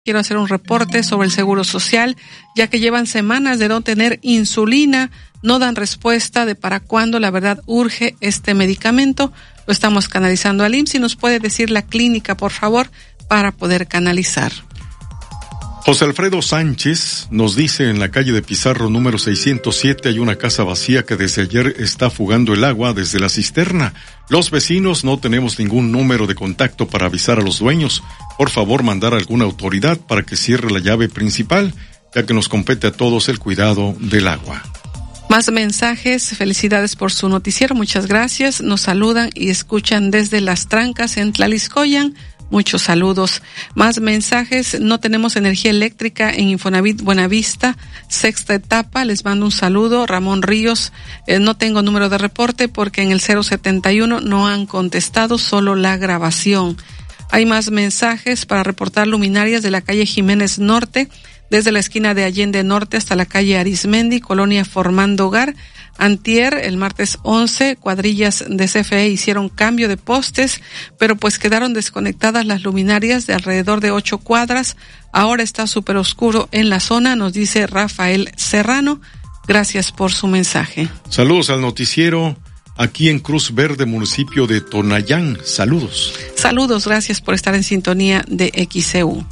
Quiero hacer un reporte sobre el Seguro Social, ya que llevan semanas de no tener insulina, no dan respuesta de para cuándo. La verdad urge este medicamento. Lo estamos canalizando al IMSS. Y nos puede decir la clínica, por favor, para poder canalizar. José Alfredo Sánchez nos dice: en la calle de Pizarro número 607 hay una casa vacía que desde ayer está fugando el agua desde la cisterna. Los vecinos no tenemos ningún número de contacto para avisar a los dueños. Por favor, mandar a alguna autoridad para que cierre la llave principal, ya que nos compete a todos el cuidado del agua. Más mensajes. Felicidades por su noticiero. Muchas gracias. Nos saludan y escuchan desde Las Trancas en Tlaliscoyan. Muchos saludos. Más mensajes. No tenemos energía eléctrica en Infonavit Buenavista, sexta etapa. Les mando un saludo. Ramón Ríos. No tengo número de reporte porque en el 071 no han contestado, solo la grabación. Hay más mensajes para reportar luminarias de la calle Jiménez Norte, desde la esquina de Allende Norte hasta la calle Arismendi, colonia Formando Hogar. Antier, el martes 11, cuadrillas de CFE hicieron cambio de postes, pero pues quedaron desconectadas las luminarias de alrededor de 8 cuadras. Ahora está súper oscuro en la zona, nos dice Rafael Serrano. Gracias por su mensaje. Saludos al noticiero aquí en Cruz Verde, municipio de Tonayán. Saludos. Saludos, gracias por estar en sintonía de XCU.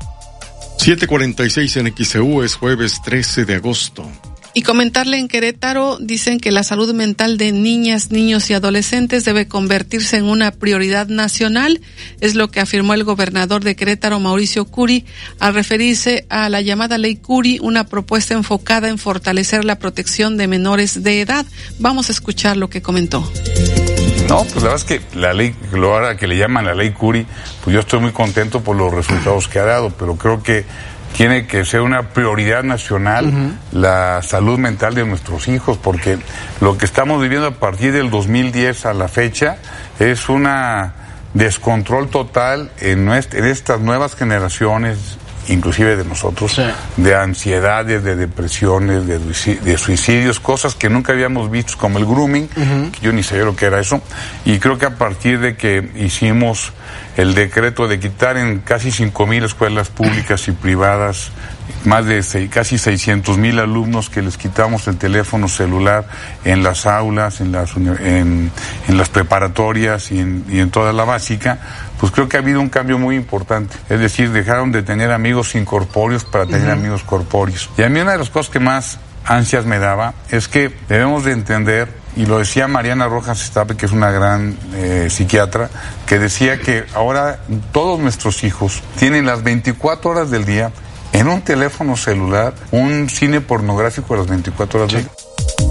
7:46 en XCU, es jueves 13 de agosto. Y comentarle, en Querétaro dicen que la salud mental de niñas, niños y adolescentes debe convertirse en una prioridad nacional. Es lo que afirmó el gobernador de Querétaro, Mauricio Curi, al referirse a la llamada Ley Curi, una propuesta enfocada en fortalecer la protección de menores de edad. Vamos a escuchar lo que comentó. No, pues la verdad es que la ley, ahora que le llaman la Ley Curi, pues yo estoy muy contento por los resultados que ha dado, pero creo que tiene que ser una prioridad nacional la salud mental de nuestros hijos, porque lo que estamos viviendo a partir del 2010 a la fecha es una descontrol total en estas nuevas generaciones, inclusive de nosotros, sí, de ansiedades, de depresiones, de suicidios, cosas que nunca habíamos visto, como el grooming, que yo ni sabía lo que era eso, y creo que a partir de que hicimos el decreto de quitar en casi 5,000 escuelas públicas y privadas, más de casi 600,000 alumnos, que les quitamos el teléfono celular en las aulas, en las preparatorias y en toda la básica, pues creo que ha habido un cambio muy importante. Es decir, dejaron de tener amigos incorpóreos para tener amigos corpóreos. Y a mí una de las cosas que más ansias me daba es que debemos de entender, y lo decía Mariana Rojas Estape, que es una gran psiquiatra, que decía que ahora todos nuestros hijos tienen las 24 horas del día en un teléfono celular un cine pornográfico a las 24 horas del día.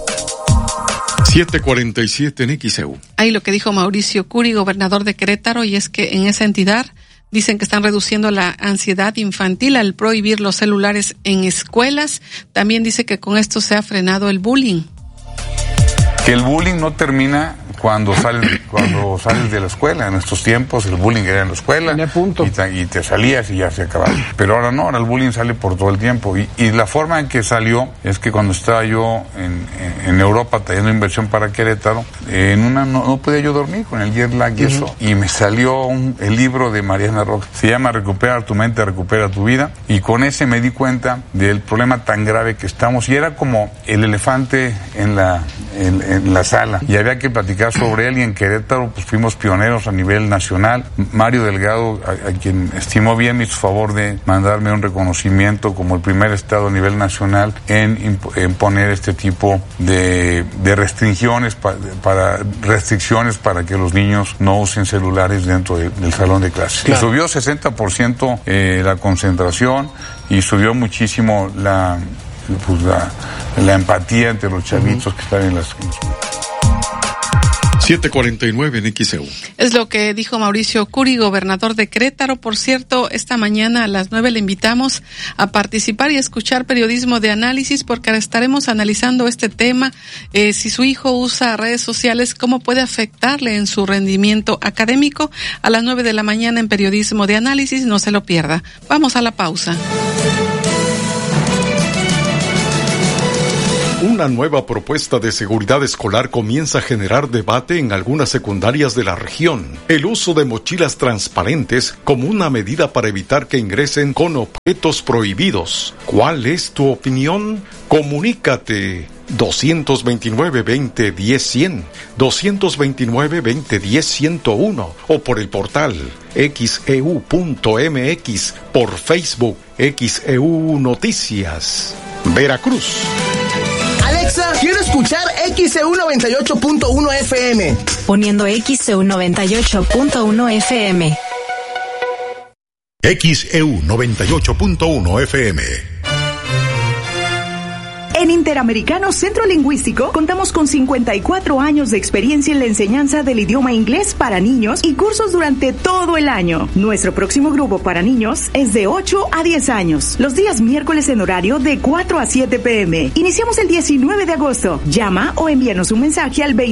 7:47 en XEU. Ahí lo que dijo Mauricio Curi, gobernador de Querétaro, y es que en esa entidad dicen que están reduciendo la ansiedad infantil al prohibir los celulares en escuelas. También dice que con esto se ha frenado el bullying. Que el bullying no termina cuando sales de la escuela. En estos tiempos el bullying era en la escuela y te salías y ya se acababa. Pero ahora no, ahora el bullying sale por todo el tiempo. Y la forma en que salió es que cuando estaba yo en Europa trayendo inversión para Querétaro, no podía yo dormir con el jet lag y eso. Y me salió el libro de Mariana Rojas. Se llama Recupera tu mente, recupera tu vida. Y con ese me di cuenta del problema tan grave que estamos. Y era como el elefante en la sala. Y había que platicar sobre él, y en Querétaro pues fuimos pioneros a nivel nacional. Mario Delgado, a quien estimó bien, me hizo favor de mandarme un reconocimiento como el primer estado a nivel nacional en poner este tipo de restricciones para que los niños no usen celulares dentro del salón de clases. Claro. Y subió 60% la concentración, y subió muchísimo la empatía entre los chavitos que están en las 7:49 en XEU. Es lo que dijo Mauricio Curi, gobernador de Querétaro. Por cierto, esta mañana a las 9 le invitamos a participar y a escuchar periodismo de análisis, porque estaremos analizando este tema. Si su hijo usa redes sociales, ¿cómo puede afectarle en su rendimiento académico? A las 9 de la mañana en periodismo de análisis, no se lo pierda. Vamos a la pausa. Una nueva propuesta de seguridad escolar comienza a generar debate en algunas secundarias de la región. El uso de mochilas transparentes como una medida para evitar que ingresen con objetos prohibidos. ¿Cuál es tu opinión? Comunícate 229-2010-100, 229-2010-101 o por el portal xeu.mx, por Facebook XEU Noticias. Veracruz. Alexa, quiero escuchar XEU 98.1 FM. Poniendo XEU 98.1 FM. XEU 98.1 FM. En Interamericano Centro Lingüístico contamos con 54 años de experiencia en la enseñanza del idioma inglés para niños y cursos durante todo el año. Nuestro próximo grupo para niños es de 8 a 10 años, los días miércoles en horario de 4 a 7 p.m. Iniciamos el 19 de agosto. Llama o envíanos un mensaje al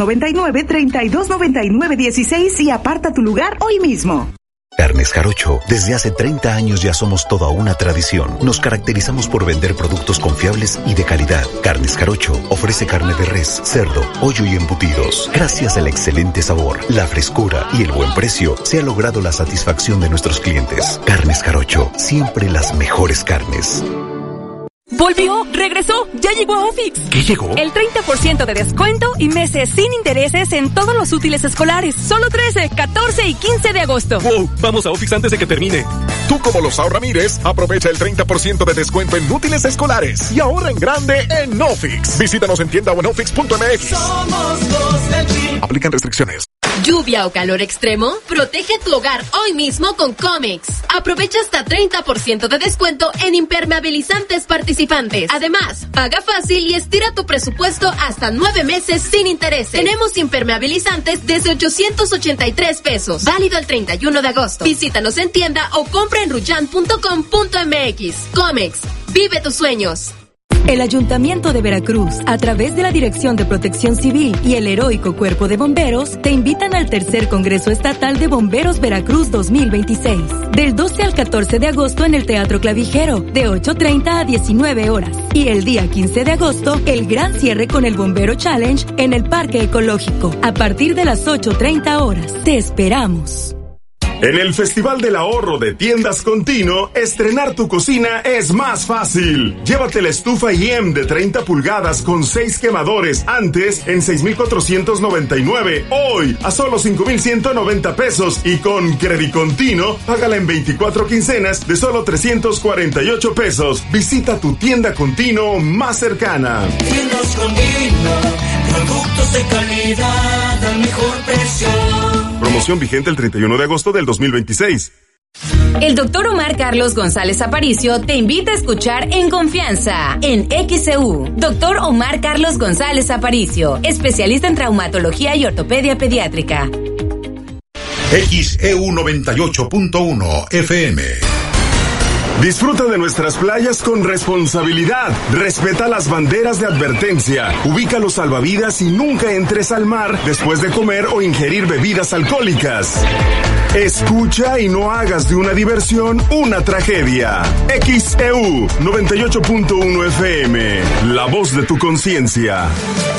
2299-3299-16 y aparta tu lugar hoy mismo. Carnes Jarocho, desde hace 30 años ya somos toda una tradición. Nos caracterizamos por vender productos confiables y de calidad. Carnes Jarocho ofrece carne de res, cerdo, pollo y embutidos. Gracias al excelente sabor, la frescura y el buen precio, se ha logrado la satisfacción de nuestros clientes. Carnes Jarocho, siempre las mejores carnes. ¡Volvió! ¡Regresó! ¡Ya llegó a Ofix! ¿Qué llegó? El 30% de descuento y meses sin intereses en todos los útiles escolares. Solo 13, 14 y 15 de agosto. ¡Wow! Vamos a Ofix antes de que termine. Tú, como los Ramírez, aprovecha el 30% de descuento en útiles escolares y ahorra en grande en Ofix. Visítanos en tienda o en ofix.mx. Somos los del G. Aplican restricciones. ¿Lluvia o calor extremo? Protege tu hogar hoy mismo con Comex. Aprovecha hasta 30% de descuento en impermeabilizantes participantes. Además, paga fácil y estira tu presupuesto hasta 9 meses sin intereses. Tenemos impermeabilizantes desde 883 pesos. Válido el 31 de agosto. Visítanos en tienda o compra en ruyan.com.mx. Comex. Vive tus sueños. El Ayuntamiento de Veracruz, a través de la Dirección de Protección Civil y el Heroico Cuerpo de Bomberos, te invitan al Tercer Congreso Estatal de Bomberos Veracruz 2026, del 12 al 14 de agosto en el Teatro Clavijero, de 8:30 a 19 horas. Y el día 15 de agosto, el gran cierre con el Bombero Challenge en el Parque Ecológico, a partir de las 8:30 horas. Te esperamos. En el Festival del Ahorro de Tiendas Contino, estrenar tu cocina es más fácil. Llévate la estufa IEM de 30 pulgadas con 6 quemadores, antes en 6,499, hoy a solo 5,190 pesos y con Credicontino, págala en 24 quincenas de solo 348 pesos. Visita tu tienda Contino más cercana. Tiendas Contino, productos de calidad al mejor precio. Promoción vigente el 31 de agosto del 2026. El doctor Omar Carlos González Aparicio te invita a escuchar En Confianza, en XEU. Doctor Omar Carlos González Aparicio, especialista en traumatología y ortopedia pediátrica. XEU 98.1 FM. Disfruta de nuestras playas con responsabilidad. Respeta las banderas de advertencia. Ubica los salvavidas y nunca entres al mar después de comer o ingerir bebidas alcohólicas. Escucha y no hagas de una diversión una tragedia. XEU 98.1 FM. La voz de tu conciencia.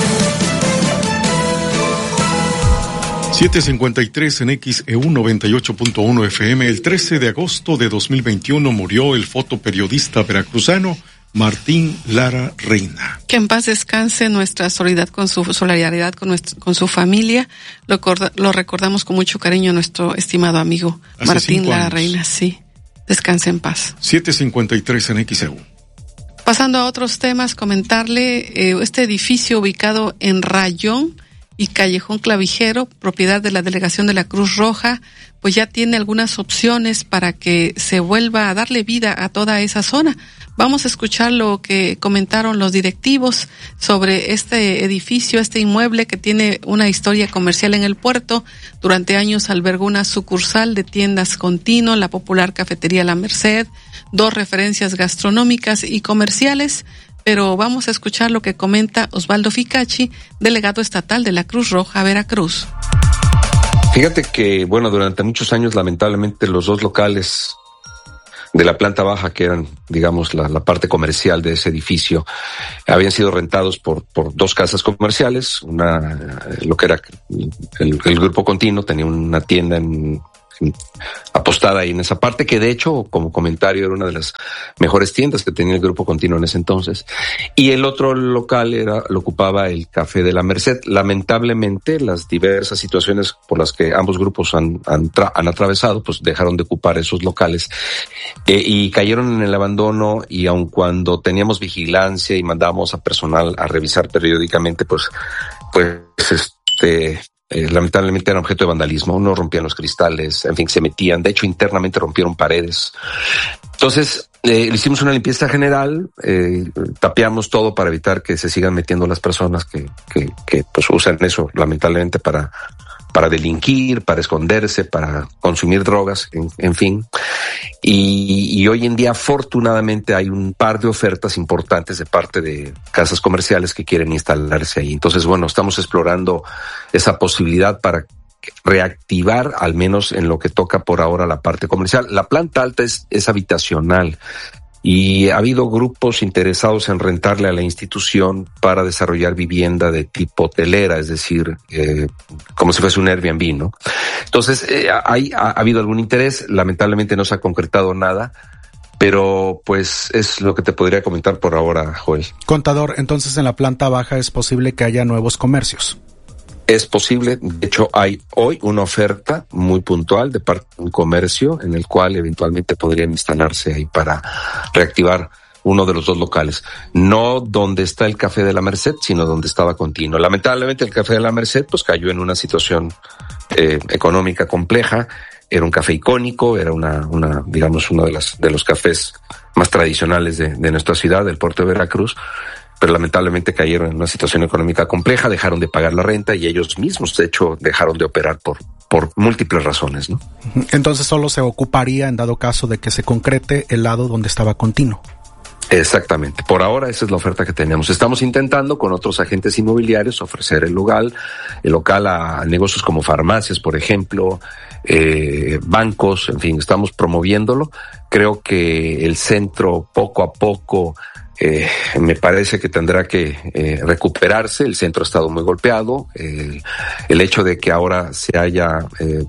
7:53 en XEU 98.1 FM. El 13 de agosto de 2021 murió el fotoperiodista veracruzano Martín Lara Reina. Que en paz descanse, nuestra solidaridad con su familia. Lo recordamos con mucho cariño a nuestro estimado amigo Martín Lara Reina. Sí, descanse en paz. 7:53 en XEU. Pasando a otros temas, comentarle este edificio ubicado en Rayón y Callejón Clavijero, propiedad de la Delegación de la Cruz Roja, pues ya tiene algunas opciones para que se vuelva a darle vida a toda esa zona. Vamos a escuchar lo que comentaron los directivos sobre este edificio, este inmueble que tiene una historia comercial en el puerto. Durante años albergó una sucursal de tiendas Contino, la popular cafetería La Merced, 2 referencias gastronómicas y comerciales. Pero vamos a escuchar lo que comenta Osvaldo Ficachi, delegado estatal de la Cruz Roja Veracruz. Fíjate que, durante muchos años, lamentablemente, los 2 locales la planta baja, que eran, digamos, la parte comercial de ese edificio, habían sido rentados por 2 casas comerciales. Una, lo que era el Grupo Continuo, tenía una tienda apostada ahí en esa parte, que de hecho, como comentario, era una de las mejores tiendas que tenía el Grupo Continuo en ese entonces. Y el otro local lo ocupaba el Café de la Merced. Lamentablemente, las diversas situaciones por las que ambos grupos han atravesado, pues dejaron de ocupar esos locales y cayeron en el abandono. Y aun cuando teníamos vigilancia y mandábamos a personal a revisar periódicamente, pues lamentablemente eran objeto de vandalismo, no rompían los cristales, en fin, se metían, de hecho internamente rompieron paredes. Entonces, hicimos una limpieza general, tapiamos todo para evitar que se sigan metiendo las personas que pues usan eso lamentablemente para delinquir, para esconderse, para consumir drogas, en fin. Y hoy en día, afortunadamente, hay un par de ofertas importantes de parte de casas comerciales que quieren instalarse ahí. Entonces, bueno, estamos explorando esa posibilidad para reactivar, al menos en lo que toca por ahora, la parte comercial. La planta alta es habitacional. Y ha habido grupos interesados en rentarle a la institución para desarrollar vivienda de tipo hotelera, es decir, como si fuese un Airbnb, ¿no? Entonces, ha habido algún interés, lamentablemente no se ha concretado nada, pero pues es lo que te podría comentar por ahora, Joel. Contador, entonces en la planta baja es posible que haya nuevos comercios. Es posible, de hecho hay hoy una oferta muy puntual de parte de un comercio en el cual eventualmente podrían instalarse ahí para reactivar uno de los 2 locales. No donde está el Café de la Merced, sino donde estaba Continuo. Lamentablemente el Café de la Merced pues cayó en una situación económica compleja. Era un café icónico, era digamos uno de los cafés más tradicionales de nuestra ciudad, del puerto de Veracruz. Pero lamentablemente cayeron en una situación económica compleja, dejaron de pagar la renta y ellos mismos, de hecho, dejaron de operar por múltiples razones, ¿no? Entonces solo se ocuparía en dado caso de que se concrete el lado donde estaba Continuo. Exactamente. Por ahora esa es la oferta que tenemos. Estamos intentando con otros agentes inmobiliarios ofrecer el local a negocios como farmacias, por ejemplo, bancos, en fin, estamos promoviéndolo. Creo que el centro poco a poco me parece que tendrá que recuperarse. El centro ha estado muy golpeado. El hecho de que ahora se haya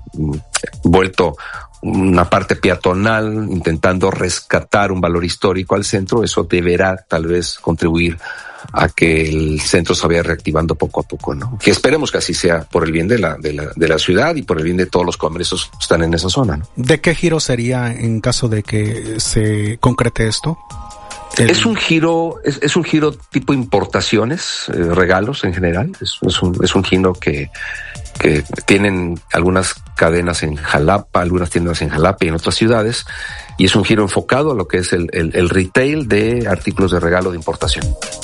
vuelto una parte peatonal, intentando rescatar un valor histórico al centro, eso deberá tal vez contribuir a que el centro se vaya reactivando poco a poco, ¿no? Que esperemos que así sea por el bien de la ciudad y por el bien de todos los comercios que están en esa zona, ¿no? ¿De qué giro sería en caso de que se concrete esto? Es un giro tipo importaciones, regalos en general. Es un giro que tienen algunas cadenas en Jalapa, algunas tiendas en Jalapa y en otras ciudades, y es un giro enfocado a lo que es el retail de artículos de regalo de importación.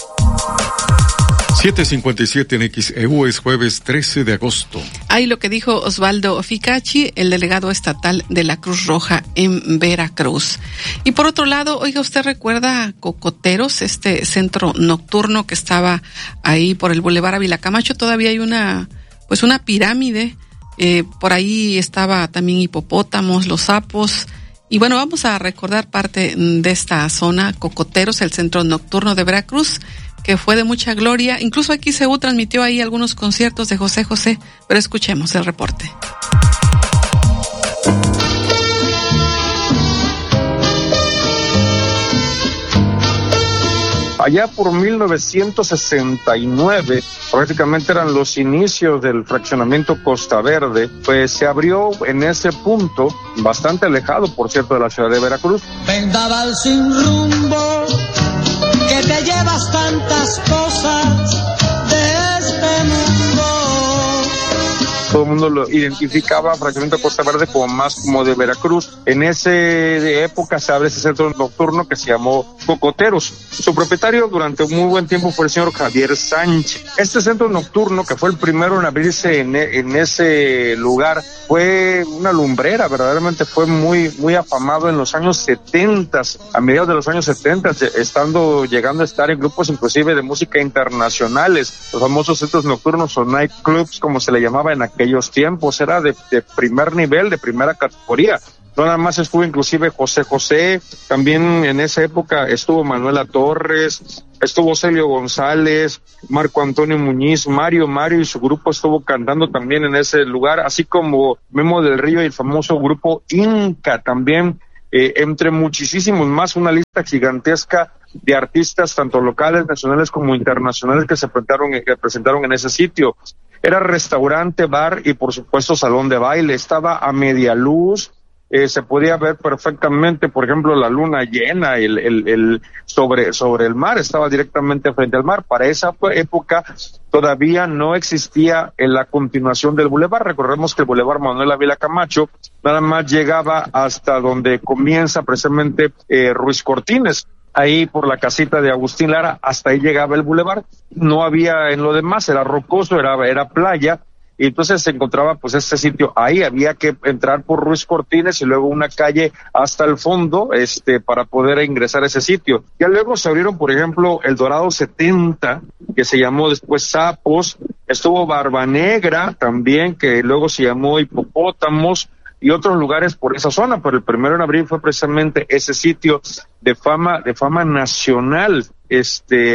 7:57 en XEU, es jueves 13 de agosto. Ahí lo que dijo Osvaldo Ficachi, el delegado estatal de la Cruz Roja en Veracruz. Y por otro lado, oiga, ¿usted recuerda Cocoteros, este centro nocturno que estaba ahí por el Boulevard Ávila Camacho? Todavía hay una pirámide, por ahí estaba también hipopótamos, los sapos. Y bueno, vamos a recordar parte de esta zona, Cocoteros, el centro nocturno de Veracruz, que fue de mucha gloria. Incluso aquí XEU transmitió ahí algunos conciertos de José José, pero escuchemos el reporte. Allá por 1969, prácticamente eran los inicios del fraccionamiento Costa Verde, pues se abrió en ese punto, bastante alejado, por cierto, de la ciudad de Veracruz. Vendaval sin rumbo, que te llevas tantas cosas de este mundo. Todo el mundo lo identificaba, fraccionamiento Costa Verde, como más como de Veracruz. En esa época se abre ese centro nocturno que se llamó Cocoteros. Su propietario durante un muy buen tiempo fue el señor Javier Sánchez. Este centro nocturno, que fue el primero en abrirse en ese lugar, fue una lumbrera, verdaderamente fue muy afamado en los años 70, a mediados de los años 70, llegando a estar en grupos inclusive de música internacionales, los famosos centros nocturnos o nightclubs, como se le llamaba en aquellos tiempos. Era de primer nivel, de primera categoría. No nada más estuvo inclusive José José, también en esa época estuvo Manuela Torres, estuvo Celio González, Marco Antonio Muñiz, Mario y su grupo estuvo cantando también en ese lugar, así como Memo del Río y el famoso grupo Inca también, entre muchísimos más, una lista gigantesca de artistas tanto locales, nacionales como internacionales que se presentaron en ese sitio. Era restaurante, bar y por supuesto salón de baile, estaba a media luz. Se podía ver perfectamente, por ejemplo, la luna llena, sobre el mar, estaba directamente frente al mar. Para esa época todavía no existía la continuación del bulevar. Recordemos que el bulevar Manuel Ávila Camacho nada más llegaba hasta donde comienza precisamente Ruiz Cortines. Ahí por la casita de Agustín Lara, hasta ahí llegaba el bulevar. No había en lo demás, era rocoso, era playa. Y entonces se encontraba pues este sitio, ahí había que entrar por Ruiz Cortines y luego una calle hasta el fondo, para poder ingresar a ese sitio. Ya luego se abrieron, por ejemplo, el Dorado 70, que se llamó después Sapos, estuvo Barba Negra también, que luego se llamó Hipopótamos, y otros lugares por esa zona, pero el primero en abrir fue precisamente ese sitio de fama nacional, el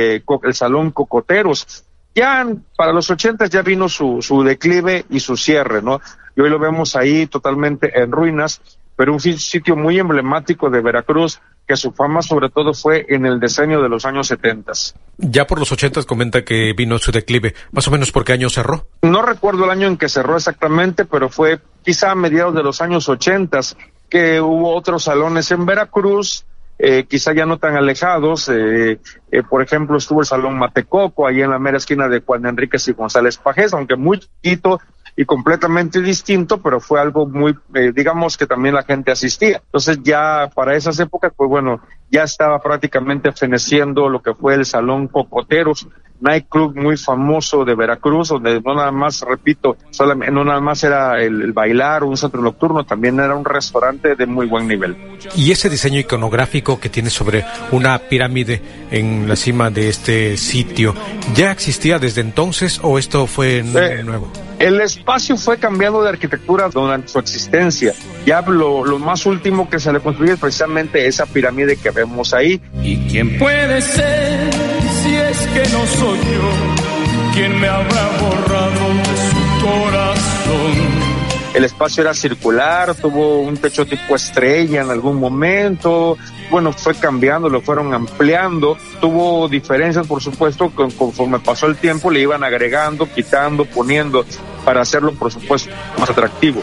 Salón Cocoteros. Ya para los 80 ya vino su declive y su cierre, ¿no? Y hoy lo vemos ahí totalmente en ruinas, pero un sitio muy emblemático de Veracruz, que su fama sobre todo fue en el decenio de los años 70. Ya por los 80 comenta que vino su declive, más o menos ¿por qué año cerró? No recuerdo el año en que cerró exactamente, pero fue quizá a mediados de los años 80 que hubo otros salones en Veracruz, quizá ya no tan alejados, por ejemplo estuvo el Salón Matecoco, ahí en la mera esquina de Juan Enríquez y González Pajés, aunque muy chiquito y completamente distinto, pero fue algo muy, digamos que también la gente asistía. Entonces ya para esas épocas, pues bueno, ya estaba prácticamente feneciendo lo que fue el Salón Cocoteros, nightclub muy famoso de Veracruz, donde no nada más, repito, no nada más era el bailar o un centro nocturno, también era un restaurante de muy buen nivel. ¿Y ese diseño iconográfico que tiene sobre una pirámide en la cima de este sitio, ya existía desde entonces o esto fue nuevo? El espacio fue cambiando de arquitectura durante su existencia. Ya lo más último que se le construyó es precisamente esa pirámide que vemos ahí. ¿Y quién puede ser si es que no soy yo? ¿Quién me habrá borrado de su corazón? El espacio era circular, tuvo un techo tipo estrella en algún momento, bueno, fue cambiando, lo fueron ampliando, tuvo diferencias, por supuesto, conforme pasó el tiempo le iban agregando, quitando, poniendo, para hacerlo, por supuesto, más atractivo.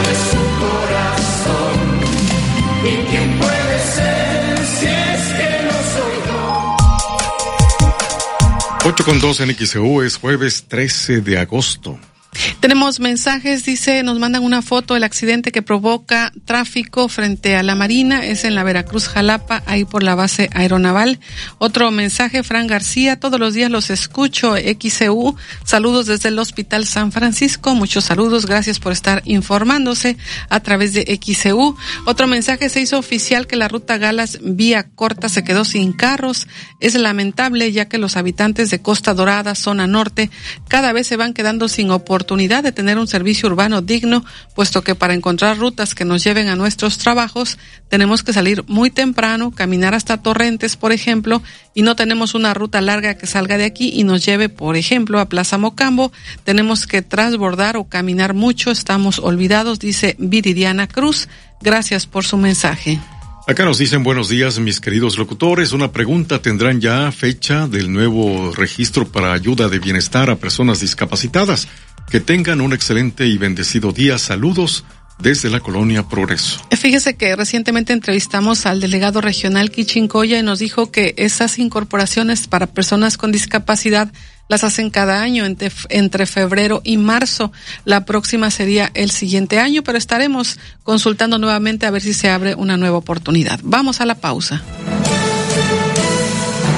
¿Y quién puede ser si es que no soy yo? 8:02 en XEU, es jueves 13 de agosto. Tenemos mensajes, dice, nos mandan una foto del accidente que provoca tráfico frente a la Marina, es en la Veracruz Jalapa, ahí por la base aeronaval. Otro mensaje, Fran García, todos los días los escucho, XEU, saludos desde el Hospital San Francisco, muchos saludos, gracias por estar informándose a través de XEU. Otro mensaje, se hizo oficial que la ruta Galas Vía Corta se quedó sin carros, es lamentable ya que los habitantes de Costa Dorada, zona norte, cada vez se van quedando sin oportunidad de tener un servicio urbano digno, puesto que para encontrar rutas que nos lleven a nuestros trabajos tenemos que salir muy temprano, caminar hasta Torrentes, por ejemplo, y no tenemos una ruta larga que salga de aquí y nos lleve, por ejemplo, a Plaza Mocambo. Tenemos que transbordar o caminar mucho, estamos olvidados, dice Viridiana Cruz. Gracias por su mensaje. Acá nos dicen buenos días, mis queridos locutores. Una pregunta, ¿tendrán ya fecha del nuevo registro para ayuda de bienestar a personas discapacitadas? Que tengan un excelente y bendecido día. Saludos desde la Colonia Progreso. Fíjese que recientemente entrevistamos al delegado regional Quichincoya y nos dijo que esas incorporaciones para personas con discapacidad las hacen cada año entre febrero y marzo. La próxima sería el siguiente año, pero estaremos consultando nuevamente a ver si se abre una nueva oportunidad. Vamos a la pausa.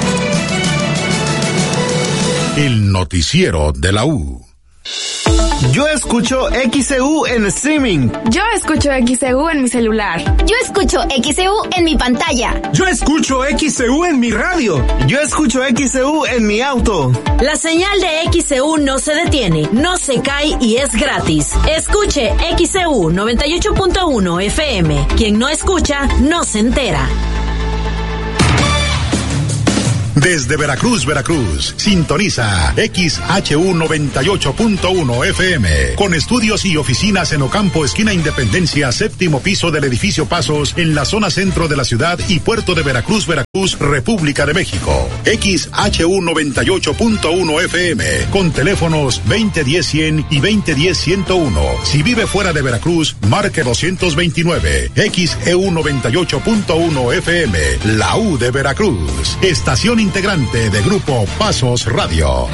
El noticiero de la U. Yo escucho XEU en streaming. Yo escucho XEU en mi celular. Yo escucho XEU en mi pantalla. Yo escucho XEU en mi radio. Yo escucho XEU en mi auto. La señal de XEU no se detiene, no se cae y es gratis. Escuche XEU 98.1 FM. Quien no escucha, no se entera. Desde Veracruz, sintoniza XHU 98.1 FM, con estudios y oficinas en Ocampo, esquina Independencia, séptimo piso del edificio Pasos, en la zona centro de la ciudad y puerto de Veracruz, República de México. XHU 98.1 FM, con teléfonos 2010-100 y 2010-101. Si vive fuera de Veracruz, marque 229. XEU 98.1 FM, la U de Veracruz. Estación integrante de Grupo Pasos Radio.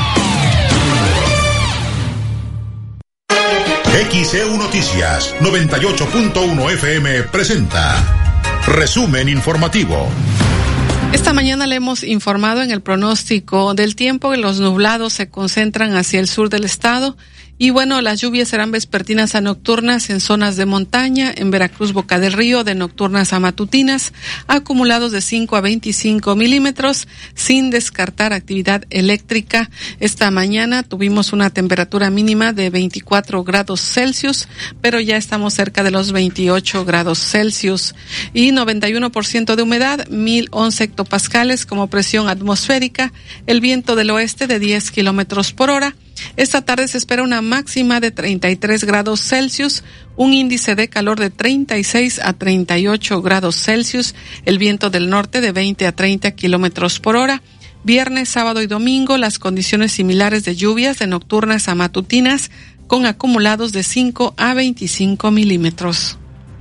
XEU Noticias 98.1 FM presenta resumen informativo. Esta mañana le hemos informado en el pronóstico del tiempo que los nublados se concentran hacia el sur del estado. Y bueno, las lluvias serán vespertinas a nocturnas en zonas de montaña, en Veracruz, Boca del Río, de nocturnas a matutinas, acumulados de 5 a 25 milímetros, sin descartar actividad eléctrica. Esta mañana tuvimos una temperatura mínima de 24 grados Celsius, pero ya estamos cerca de los 28 grados Celsius. Y 91% de humedad, 1011 hectopascales como presión atmosférica, el viento del oeste de 10 kilómetros por hora. Esta tarde se espera una máxima de 33 grados Celsius, un índice de calor de 36 a 38 grados Celsius, el viento del norte de 20 a 30 kilómetros por hora. Viernes, sábado y domingo, las condiciones similares de lluvias de nocturnas a matutinas, con acumulados de 5 a 25 milímetros.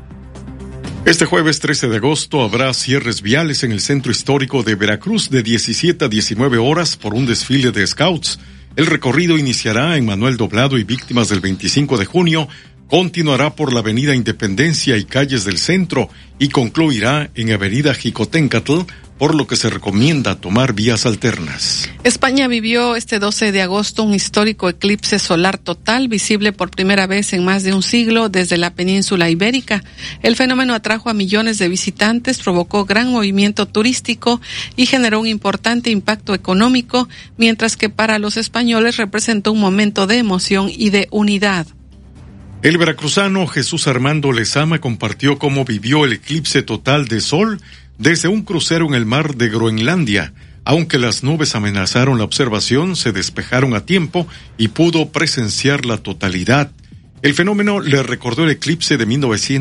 Este jueves 13 de agosto habrá cierres viales en el centro histórico de Veracruz de 17 a 19 horas por un desfile de scouts. El recorrido iniciará en Manuel Doblado y Víctimas del 25 de junio, continuará por la Avenida Independencia y calles del centro y concluirá en Avenida Jicoténcatl, por lo que se recomienda tomar vías alternas. España vivió este 12 de agosto un histórico eclipse solar total, visible por primera vez en más de un siglo desde la península ibérica. El fenómeno atrajo a millones de visitantes, provocó gran movimiento turístico y generó un importante impacto económico, mientras que para los españoles representó un momento de emoción y de unidad. El veracruzano Jesús Armando Lezama compartió cómo vivió el eclipse total de sol desde un crucero en el mar de Groenlandia. Aunque las nubes amenazaron la observación, se despejaron a tiempo y pudo presenciar la totalidad. El fenómeno le recordó el eclipse de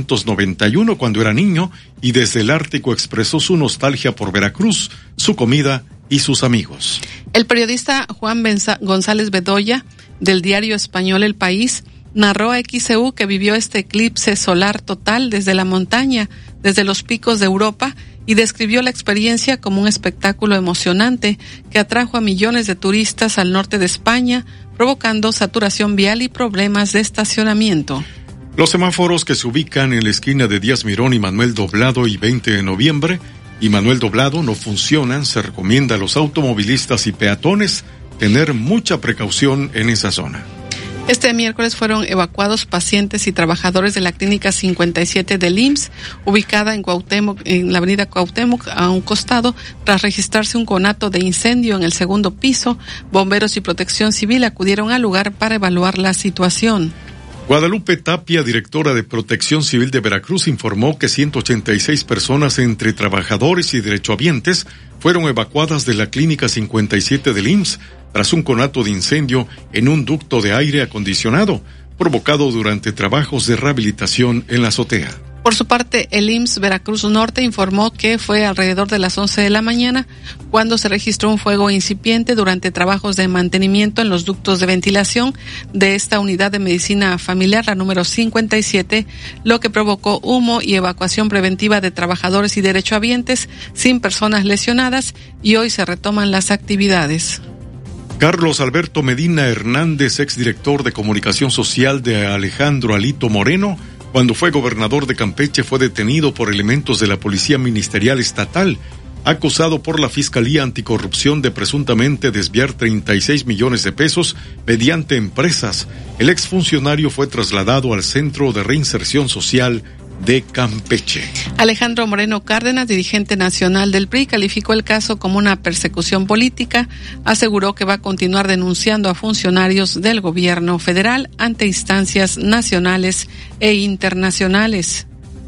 1991 cuando era niño y desde el Ártico expresó su nostalgia por Veracruz, su comida y sus amigos. El periodista Juan González Bedoya, del diario español El País, narró a XEU que vivió este eclipse solar total desde la montaña, desde los picos de Europa, y describió la experiencia como un espectáculo emocionante que atrajo a millones de turistas al norte de España, provocando saturación vial y problemas de estacionamiento. Los semáforos que se ubican en la esquina de Díaz Mirón y Manuel Doblado y 20 de noviembre y Manuel Doblado no funcionan. Se recomienda a los automovilistas y peatones tener mucha precaución en esa zona. Este miércoles fueron evacuados pacientes y trabajadores de la Clínica 57 del IMSS, ubicada en Cuauhtémoc, en la avenida Cuauhtémoc, a un costado, tras registrarse un conato de incendio en el segundo piso. Bomberos y Protección Civil acudieron al lugar para evaluar la situación. Guadalupe Tapia, directora de Protección Civil de Veracruz, informó que 186 personas entre trabajadores y derechohabientes fueron evacuadas de la Clínica 57 del IMSS tras un conato de incendio en un ducto de aire acondicionado provocado durante trabajos de rehabilitación en la azotea. Por su parte, el IMSS Veracruz Norte informó que fue alrededor de las 11 de la mañana cuando se registró un fuego incipiente durante trabajos de mantenimiento en los ductos de ventilación de esta unidad de medicina familiar, la número 57, lo que provocó humo y evacuación preventiva de trabajadores y derechohabientes sin personas lesionadas, y hoy se retoman las actividades. Carlos Alberto Medina Hernández, exdirector de Comunicación Social de Alejandro Alito Moreno, cuando fue gobernador de Campeche, fue detenido por elementos de la Policía Ministerial Estatal. acusado por la Fiscalía Anticorrupción de presuntamente desviar 36 millones de pesos mediante empresas. El exfuncionario fue trasladado al Centro de Reinserción Social de Campeche. Alejandro Moreno Cárdenas, dirigente nacional del PRI, calificó el caso como una persecución política. Aseguró que va a continuar denunciando a funcionarios del gobierno federal ante instancias nacionales e internacionales.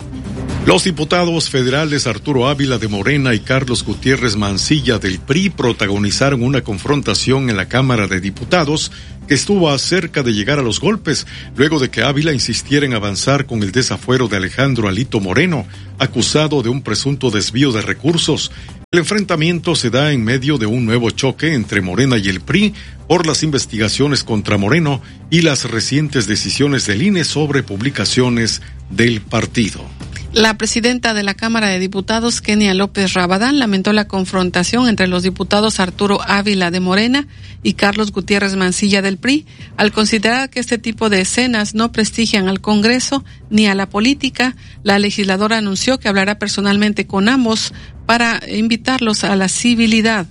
Los diputados federales Arturo Ávila de Morena y Carlos Gutiérrez Mancilla del PRI protagonizaron una confrontación en la Cámara de Diputados que estuvo cerca de llegar a los golpes, luego de que Ávila insistiera en avanzar con el desafuero de Alejandro Alito Moreno, acusado de un presunto desvío de recursos. El enfrentamiento se da en medio de un nuevo choque entre Morena y el PRI por las investigaciones contra Moreno y las recientes decisiones del INE sobre publicaciones del partido. La presidenta de la Cámara de Diputados, Kenia López Rabadán, lamentó la confrontación entre los diputados Arturo Ávila de Morena y Carlos Gutiérrez Mancilla del PRI, al considerar que este tipo de escenas no prestigian al Congreso ni a la política. La legisladora anunció que hablará personalmente con ambos para invitarlos a la civilidad.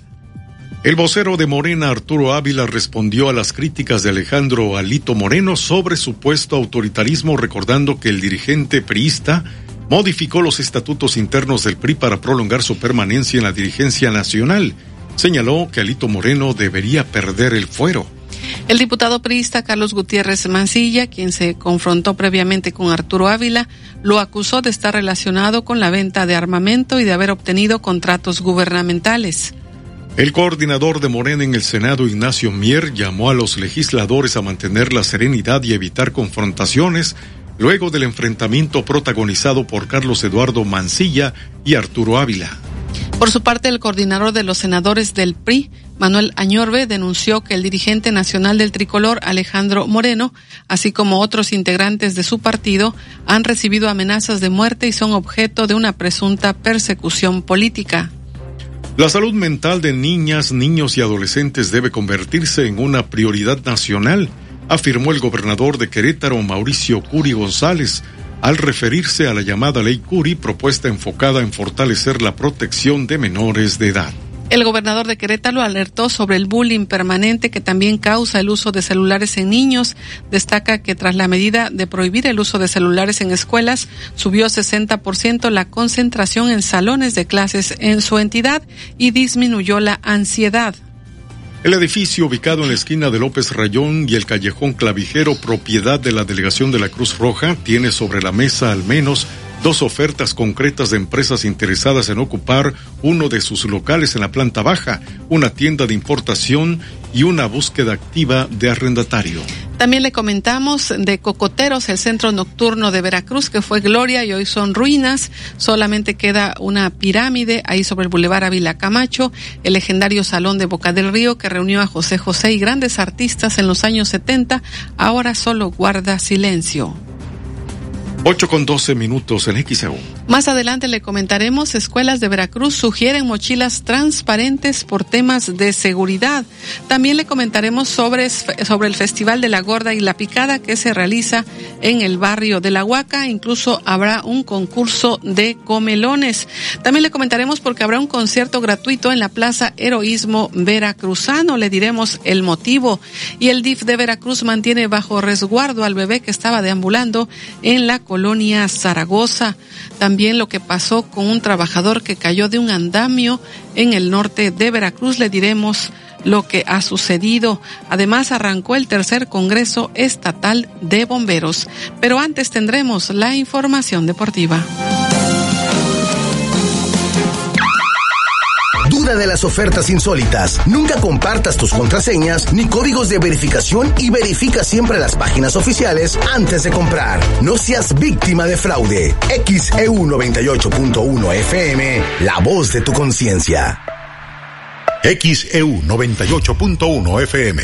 El vocero de Morena, Arturo Ávila, respondió a las críticas de Alejandro Alito Moreno sobre supuesto autoritarismo, recordando que el dirigente priista modificó los estatutos internos del PRI para prolongar su permanencia en la dirigencia nacional. Señaló que Alito Moreno debería perder el fuero. El diputado priista Carlos Gutiérrez Mancilla, quien se confrontó previamente con Arturo Ávila, lo acusó de estar relacionado con la venta de armamento y de haber obtenido contratos gubernamentales. El coordinador de Morena en el Senado, Ignacio Mier, llamó a los legisladores a mantener la serenidad y evitar confrontaciones luego del enfrentamiento protagonizado por Carlos Eduardo Mancilla y Arturo Ávila. Por su parte, el coordinador de los senadores del PRI, Manuel Añorbe, denunció que el dirigente nacional del tricolor, Alejandro Moreno, así como otros integrantes de su partido, han recibido amenazas de muerte y son objeto de una presunta persecución política. La salud mental de niñas, niños y adolescentes debe convertirse en una prioridad nacional, afirmó el gobernador de Querétaro, Mauricio Curi González, al referirse a la llamada Ley Curi, propuesta enfocada en fortalecer la protección de menores de edad. El gobernador de Querétaro alertó sobre el bullying permanente que también causa el uso de celulares en niños. Destaca que tras la medida de prohibir el uso de celulares en escuelas, subió 60% la concentración en salones de clases en su entidad y disminuyó la ansiedad. El edificio ubicado en la esquina de López Rayón y el Callejón Clavijero, propiedad de la Delegación de la Cruz Roja, tiene sobre la mesa al menos 2 ofertas concretas de empresas interesadas en ocupar uno de sus locales en la planta baja, una tienda de importación y una búsqueda activa de arrendatario. También le comentamos de Cocoteros, el centro nocturno de Veracruz, que fue gloria y hoy son ruinas. Solamente queda una pirámide ahí sobre el Boulevard Ávila Camacho, el legendario Salón de Boca del Río que reunió a José José y grandes artistas en los años 70, ahora solo guarda silencio. 8:12 en XEU. Más adelante le comentaremos, escuelas de Veracruz sugieren mochilas transparentes por temas de seguridad. También le comentaremos sobre el Festival de la Gorda y la Picada que se realiza en el barrio de La Huaca. Incluso habrá un concurso de comelones. También le comentaremos porque habrá un concierto gratuito en la Plaza Heroísmo Veracruzano. Le diremos el motivo. Y el DIF de Veracruz mantiene bajo resguardo al bebé que estaba deambulando en la colonia Zaragoza. También lo que pasó con un trabajador que cayó de un andamio en el norte de Veracruz. Le diremos lo que ha sucedido. Además, arrancó el tercer Congreso Estatal de Bomberos. Pero antes tendremos la información deportiva. Duda de las ofertas insólitas. Nunca compartas tus contraseñas ni códigos de verificación y verifica siempre las páginas oficiales antes de comprar. No seas víctima de fraude. XEU 98.1 FM, la voz de tu conciencia. XEU 98.1 FM.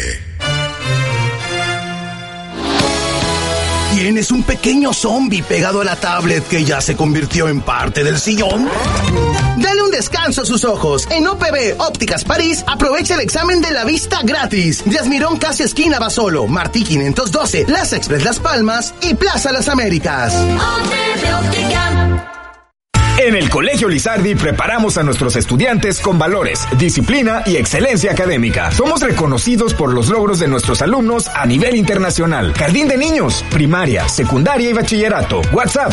¿Tienes un pequeño zombie pegado a la tablet que ya se convirtió en parte del sillón? Dale un descanso a sus ojos. En OPB Ópticas París, aprovecha el examen de la vista gratis. Díaz Mirón, casi esquina Basolo, Martí 512, Plaza Express Las Palmas y Plaza Las Américas. En el Colegio Lizardi preparamos a nuestros estudiantes con valores, disciplina y excelencia académica. Somos reconocidos por los logros de nuestros alumnos a nivel internacional. Jardín de niños, primaria, secundaria y bachillerato. WhatsApp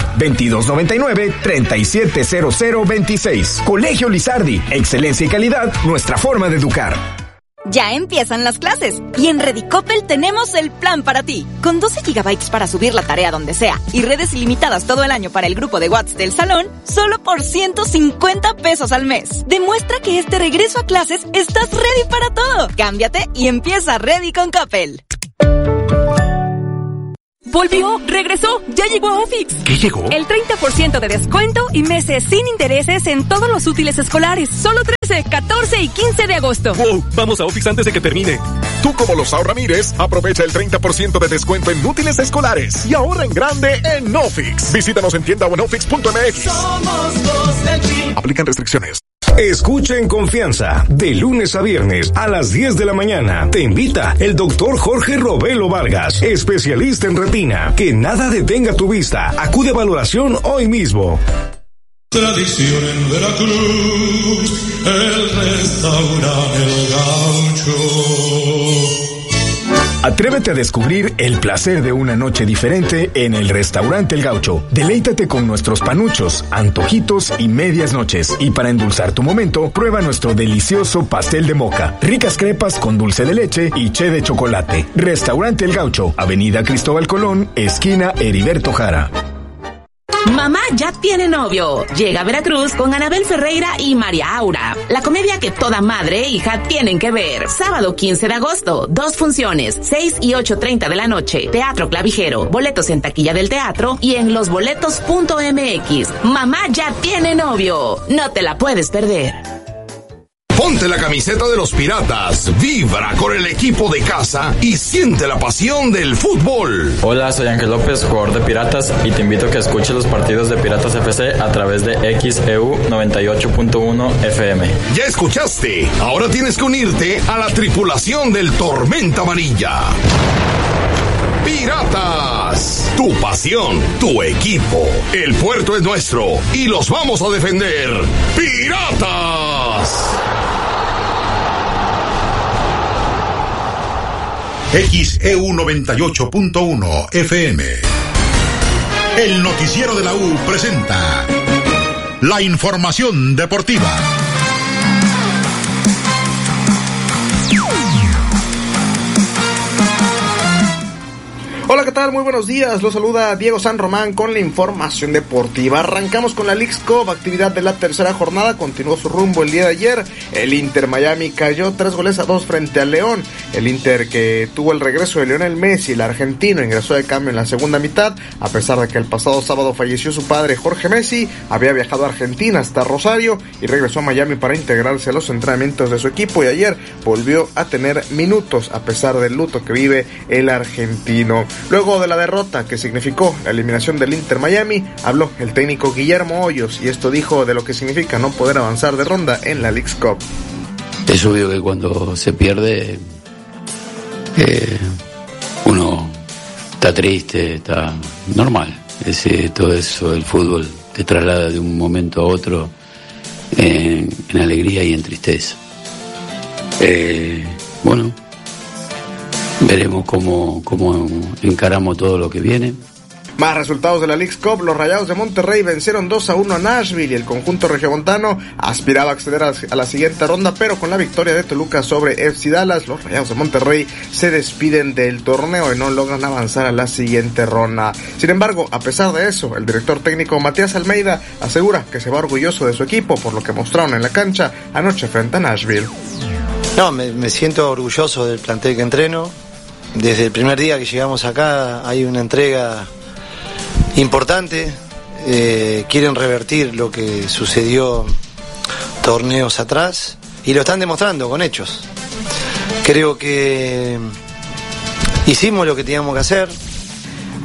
2299-370026. Colegio Lizardi, excelencia y calidad, nuestra forma de educar. Ya empiezan las clases y en Redicopel tenemos el plan para ti. Con 12 gigabytes para subir la tarea donde sea y redes ilimitadas todo el año para el grupo de WhatsApp del salón, solo por 150 pesos al mes. Demuestra que este regreso a clases estás ready para todo. Cámbiate y empieza Ready con Coppel. Volvió, regresó, ya llegó a Ofix. ¿Qué llegó? El 30% de descuento y meses sin intereses en todos los útiles escolares. Solo 13, 14 y 15 de agosto. ¡Wow! Vamos a Ofix antes de que termine. Tú, como los Ramírez, aprovecha el 30% de descuento en útiles escolares y ahorra en grande en Ofix. Visítanos en tienda o en ofix.mx. Somos los del team. Aplican restricciones. Escucha en confianza, de lunes a viernes a las 10 de la mañana. Te invita el doctor Jorge Robelo Vargas, especialista en retina. Que nada detenga tu vista. Acude a valoración hoy mismo. Tradición en Veracruz, el restaurante El Gaucho. Atrévete a descubrir el placer de una noche diferente en el Restaurante El Gaucho. Deleítate con nuestros panuchos, antojitos y medias noches. Y para endulzar tu momento, prueba nuestro delicioso pastel de moca, ricas crepas con dulce de leche y che de chocolate. Restaurante El Gaucho, Avenida Cristóbal Colón, esquina Heriberto Jara. Mamá ya tiene novio. Llega a Veracruz con Anabel Ferreira y María Aura. La comedia que toda madre e hija tienen que ver. Sábado 15 de agosto, 2 funciones, 6 y 8:30 de la noche. Teatro Clavijero. Boletos en taquilla del teatro y en losboletos.mx. Mamá ya tiene novio. No te la puedes perder. Ponte la camiseta de los Piratas, vibra con el equipo de casa y siente la pasión del fútbol. Hola, soy Ángel López, jugador de Piratas, y te invito a que escuches los partidos de Piratas FC a través de XEU 98.1 FM. Ya escuchaste, ahora tienes que unirte a la tripulación del Tormenta Amarilla. Piratas, tu pasión, tu equipo. El puerto es nuestro y los vamos a defender. ¡Piratas! XEU 98.1 FM. El noticiero de la U presenta la información deportiva. Hola, ¿qué tal? Muy buenos días. Los saluda Diego San Román con la información deportiva. Arrancamos con la Leagues Cup, actividad de la tercera jornada. Continuó su rumbo el día de ayer. El Inter Miami cayó 3-2 frente al León. El Inter, que tuvo el regreso de Lionel Messi, el argentino, ingresó de cambio en la segunda mitad. A pesar de que el pasado sábado falleció su padre Jorge Messi, había viajado a Argentina hasta Rosario y regresó a Miami para integrarse a los entrenamientos de su equipo. Y ayer volvió a tener minutos a pesar del luto que vive el argentino. Luego de la derrota que significó la eliminación del Inter Miami, habló el técnico Guillermo Hoyos y esto dijo de lo que significa no poder avanzar de ronda en la Leagues Cup. Es obvio que cuando se pierde uno está triste, está normal. Todo eso, el fútbol te traslada de un momento a otro en alegría y en tristeza. Bueno, veremos cómo encaramos todo lo que viene. Más resultados de la Leagues Cup. Los Rayados de Monterrey vencieron 2-1 a Nashville y el conjunto regiomontano aspiraba a acceder a la siguiente ronda, pero con la victoria de Toluca sobre FC Dallas, los Rayados de Monterrey se despiden del torneo y no logran avanzar a la siguiente ronda. Sin embargo, a pesar de eso, el director técnico Matías Almeida asegura que se va orgulloso de su equipo por lo que mostraron en la cancha anoche frente a Nashville. No, me siento orgulloso del plantel que entreno. Desde el primer día que llegamos acá hay una entrega importante. Quieren revertir lo que sucedió torneos atrás y lo están demostrando con hechos. Creo que hicimos lo que teníamos que hacer.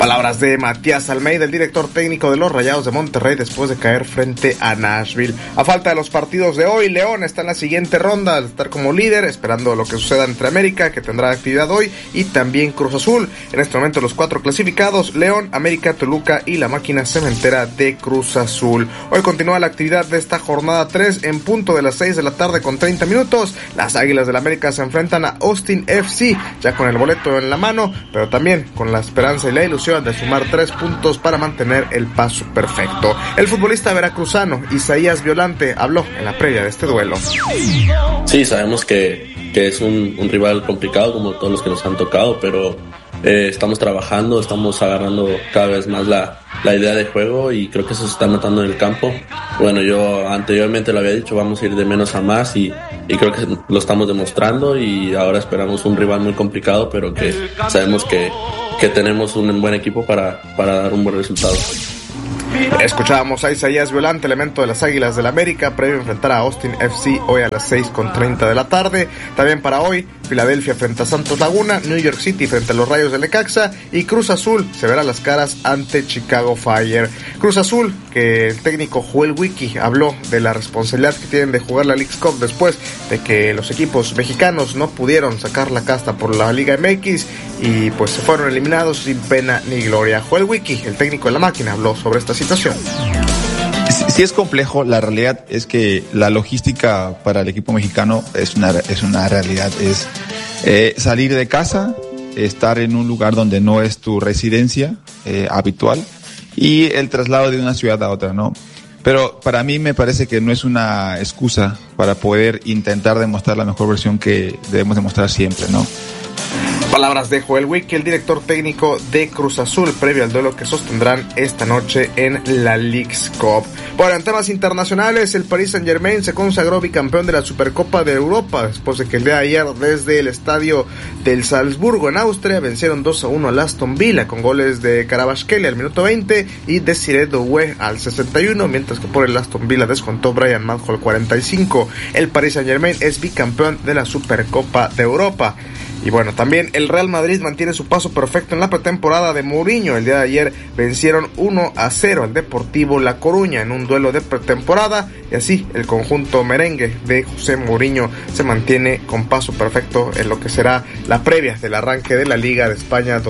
Palabras de Matías Almeida, el director técnico de los Rayados de Monterrey, después de caer frente a Nashville. A falta de los partidos de hoy, León está en la siguiente ronda al estar como líder, esperando lo que suceda entre América, que tendrá actividad hoy, y también Cruz Azul. En este momento los 4 clasificados: León, América, Toluca y la máquina cementera de Cruz Azul. Hoy continúa la actividad de esta jornada 3 en punto de las 6 de la tarde con 30 minutos. Las Águilas del América se enfrentan a Austin FC, ya con el boleto en la mano, pero también con la esperanza y la ilusión de sumar 3 puntos para mantener el paso perfecto. El futbolista veracruzano Isaías Violante habló en la previa de este duelo. Sí, sabemos que es un rival complicado como todos los que nos han tocado, pero estamos trabajando, estamos agarrando cada vez más la idea de juego y creo que eso se está notando en el campo. Bueno, yo anteriormente lo había dicho, vamos a ir de menos a más y creo que lo estamos demostrando, y ahora esperamos un rival muy complicado, pero que sabemos que tenemos un buen equipo para dar un buen resultado. Escuchábamos a Isaías Violante, elemento de las Águilas del América, previo a enfrentar a Austin FC hoy a las 6:30 de la tarde. También para hoy, Filadelfia frente a Santos Laguna, New York City frente a los Rayos del Necaxa y Cruz Azul se verá las caras ante Chicago Fire. Cruz Azul, que el técnico Joel Wiki habló de la responsabilidad que tienen de jugar la Leagues Cup después de que los equipos mexicanos no pudieron sacar la casta por la Liga MX y pues se fueron eliminados sin pena ni gloria. Joel Wiki, el técnico de la máquina, habló sobre esta situación. Sí es complejo, la realidad es que la logística para el equipo mexicano es una realidad, es salir de casa, estar en un lugar donde no es tu residencia habitual y el traslado de una ciudad a otra, ¿no? Pero para mí me parece que no es una excusa para poder intentar demostrar la mejor versión que debemos demostrar siempre, ¿no? Palabras de Joel Wiki, el director técnico de Cruz Azul, previo al duelo que sostendrán esta noche en la Leagues Cup. Bueno, en temas internacionales, el Paris Saint-Germain se consagró bicampeón de la Supercopa de Europa, después de que el día de ayer, desde el estadio del Salzburgo en Austria, vencieron 2-1 al Aston Villa, con goles de Kvaratskhelia al minuto 20 y Desiré Doué al 61, mientras que por el Aston Villa descontó Brian Madjo al 45. El Paris Saint-Germain es bicampeón de la Supercopa de Europa. Y bueno, también el Real Madrid mantiene su paso perfecto en la pretemporada de Mourinho. El día de ayer vencieron 1-0 al Deportivo La Coruña en un duelo de pretemporada, y así el conjunto merengue de José Mourinho se mantiene con paso perfecto en lo que será la previa del arranque de la Liga de España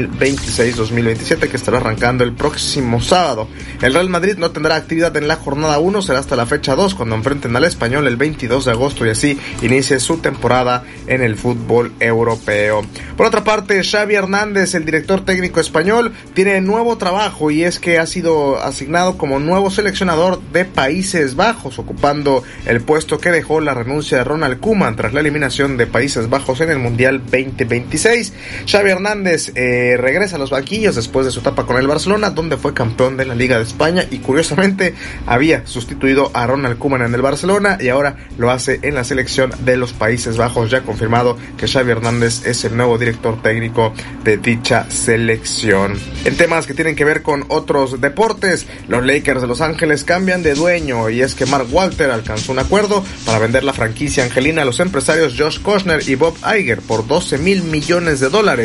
2026-2027, que estará arrancando el próximo sábado. El Real Madrid no tendrá actividad en la jornada 1, será hasta la fecha 2 cuando enfrenten al Español el 22 de agosto y así inicie su temporada en el fútbol europeo. Por otra parte, Xavi Hernández, el director técnico español, tiene nuevo trabajo, y es que ha sido asignado como nuevo seleccionador de Países Bajos, ocupando el puesto que dejó la renuncia de Ronald Koeman tras la eliminación de Países Bajos en el Mundial 2026. Xavi Hernández regresa a los banquillos después de su etapa con el Barcelona, donde fue campeón de la Liga de España y curiosamente había sustituido a Ronald Koeman en el Barcelona y ahora lo hace en la selección de los Países Bajos. Ya confirmado que Xavi Hernández es el nuevo director técnico de dicha selección. En temas que tienen que ver con otros deportes, los Lakers de Los Ángeles cambian de dueño, y es que Mark Walter alcanzó un acuerdo para vender la franquicia angelina a los empresarios Josh Kostner y Bob Iger por $12,000 millones.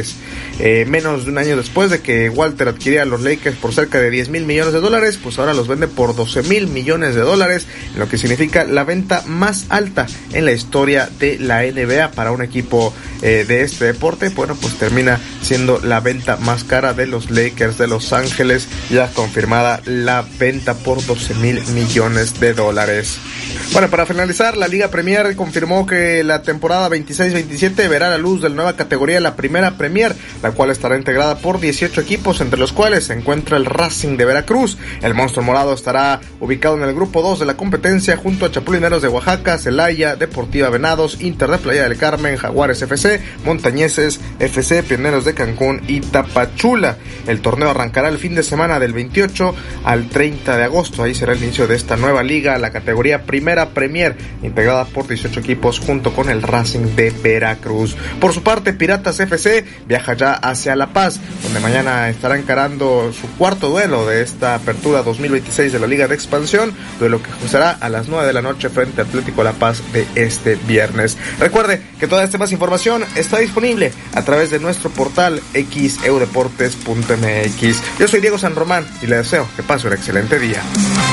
Menos de un año después de que Walter adquiriera a los Lakers por cerca de $10,000 millones, pues ahora los vende por $12,000 millones, lo que significa la venta más alta en la historia de la NBA para un equipo de este deporte. Bueno, pues termina siendo la venta más cara de los Lakers de Los Ángeles, ya confirmada la venta por $12,000 millones. Bueno, para finalizar, la Liga Premier confirmó que la temporada 26-27 verá la luz de la nueva categoría, la Primera Premier, la cual estará integrada por 18 equipos, entre los cuales se encuentra el Racing de Veracruz. El monstruo morado estará ubicado en el grupo 2 de la competencia junto a Chapulineros de Oaxaca, Celaya, Deportiva Venados, Inter de Playa del Carmen, Jaguares FC, Montañeses FC, Pioneros de Cancún y Tapachula. El torneo arrancará el fin de semana del 28 al 30 de agosto. Ahí será el inicio de esta nueva liga, la categoría Primera Premier, integrada por 18 equipos junto con el Racing de Veracruz. Por su parte, Piratas FC viaja ya hacia La Paz, donde mañana estará encarando su cuarto duelo de esta apertura 2026 de la Liga de Expansión, duelo que será a las 9 de la noche frente a Atlético La Paz de este viernes. Recuerde que toda esta más información está disponible a través de nuestro portal xeudeportes.mx. Yo soy Diego San Román y le deseo que pase un excelente día.